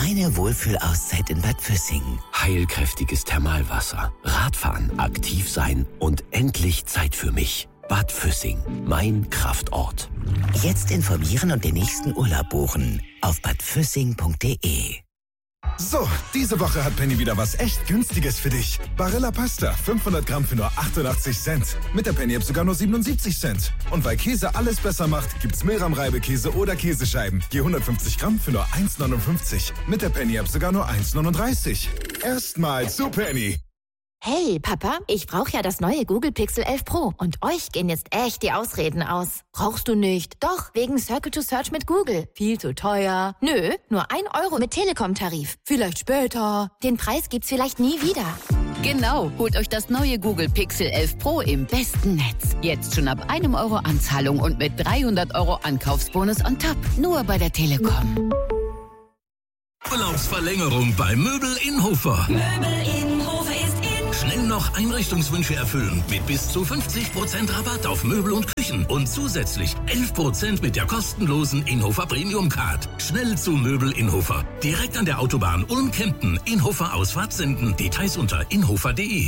Meine Wohlfühlauszeit in Bad Füssing. Heilkräftiges Thermalwasser, Radfahren, aktiv sein und endlich Zeit für mich. Bad Füssing, mein Kraftort. Jetzt informieren und den nächsten Urlaub buchen auf badfüssing.de. So, diese Woche hat Penny wieder was echt Günstiges für dich. Barilla Pasta, 500 Gramm für nur 88 Cent. Mit der Penny-App sogar nur 77 Cent. Und weil Käse alles besser macht, gibt's Milram-Reibekäse oder Käsescheiben. Je 150 Gramm für nur 1,59. Mit der Penny-App sogar nur 1,39. Erstmal zu Penny. Hey, Papa, ich brauche ja das neue Google Pixel 11 Pro und euch gehen jetzt echt die Ausreden aus. Brauchst du nicht? Doch, wegen Circle to Search mit Google. Viel zu teuer. Nö, nur 1 Euro mit Telekom-Tarif. Vielleicht später. Den Preis gibt's vielleicht nie wieder. Genau, holt euch das neue Google Pixel 11 Pro im besten Netz. Jetzt schon ab 1 Euro Anzahlung und mit 300 Euro Ankaufsbonus on top. Nur bei der Telekom. Urlaubsverlängerung bei Möbel Innhofer. Möbel Innhofer ist in. Schnell noch Einrichtungswünsche erfüllen mit bis zu 50% Rabatt auf Möbel und Küchen und zusätzlich 11% mit der kostenlosen Innhofer Premium Card. Schnell zu Möbel Innhofer. Direkt an der Autobahn Ulm-Kempten. Innhofer Ausfahrt senden. Details unter innhofer.de.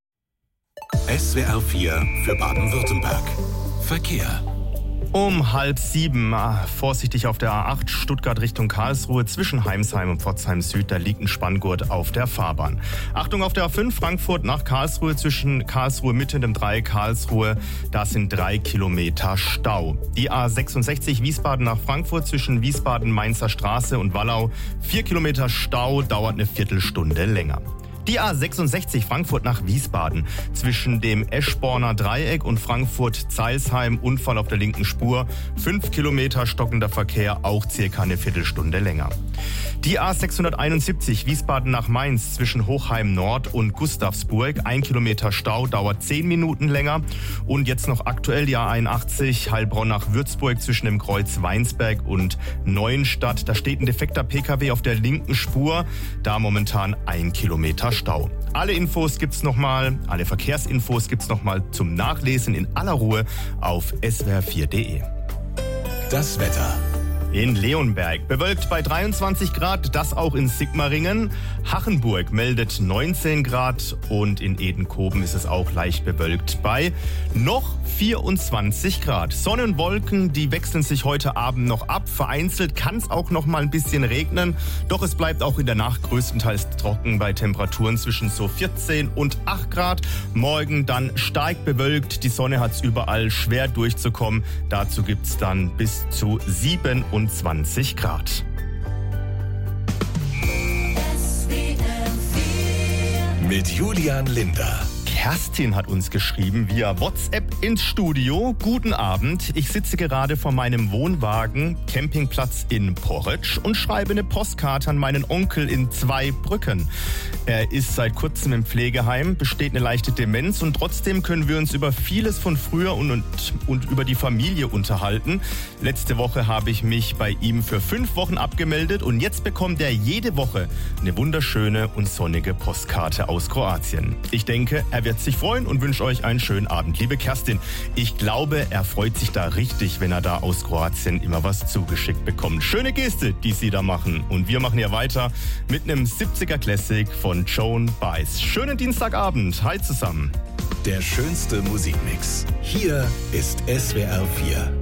SWR 4 für Baden-Württemberg. Verkehr. Um 6:30, vorsichtig auf der A8 Stuttgart Richtung Karlsruhe zwischen Heimsheim und Pforzheim Süd, da liegt ein Spanngurt auf der Fahrbahn. Achtung auf der A5 Frankfurt nach Karlsruhe zwischen Karlsruhe Mitte und dem Dreieck Karlsruhe, da sind 3 Kilometer Stau. Die A66 Wiesbaden nach Frankfurt zwischen Wiesbaden-Mainzer Straße und Wallau, 4 Kilometer Stau, dauert eine Viertelstunde länger. Die A66 Frankfurt nach Wiesbaden zwischen dem Eschborner Dreieck und Frankfurt-Zeilsheim, Unfall auf der linken Spur, 5 Kilometer stockender Verkehr, auch circa eine Viertelstunde länger. Die A671 Wiesbaden nach Mainz zwischen Hochheim Nord und Gustavsburg, 1 Kilometer Stau, dauert 10 Minuten länger. Und jetzt noch aktuell die A81 Heilbronn nach Würzburg zwischen dem Kreuz Weinsberg und Neuenstadt. Da steht ein defekter PKW auf der linken Spur, da momentan 1 Kilometer Stau. Alle Infos gibt's nochmal, alle Verkehrsinfos gibt's nochmal zum Nachlesen in aller Ruhe auf swr4.de. Das Wetter. In Leonberg bewölkt bei 23 Grad, das auch in Sigmaringen. Hachenburg meldet 19 Grad und in Edenkoben ist es auch leicht bewölkt bei noch 24 Grad. Sonne und Wolken, die wechseln sich heute Abend noch ab. Vereinzelt kann es auch noch mal ein bisschen regnen, doch es bleibt auch in der Nacht größtenteils trocken bei Temperaturen zwischen so 14 und 8 Grad. Morgen dann stark bewölkt, die Sonne hat es überall schwer durchzukommen. Dazu gibt es dann bis zu 27 Grad. Mit Julian Linder. Kerstin hat uns geschrieben via WhatsApp ins Studio. Guten Abend, ich sitze gerade vor meinem Wohnwagen, Campingplatz in Porridge und schreibe eine Postkarte an meinen Onkel in Zweibrücken. Er ist seit kurzem im Pflegeheim, besteht eine leichte Demenz und trotzdem können wir uns über vieles von früher und über die Familie unterhalten. Letzte Woche habe ich mich bei ihm für 5 Wochen abgemeldet und jetzt bekommt er jede Woche eine wunderschöne und sonnige Postkarte aus Kroatien. Ich denke, er wird sich freuen und wünsche euch einen schönen Abend. Liebe Kerstin, ich glaube, er freut sich da richtig, wenn er da aus Kroatien immer was zugeschickt bekommt. Schöne Geste, die Sie da machen. Und wir machen ja weiter mit einem 70er Classic von Joan Baez. Schönen Dienstagabend. Hi zusammen. Der schönste Musikmix. Hier ist SWR 4.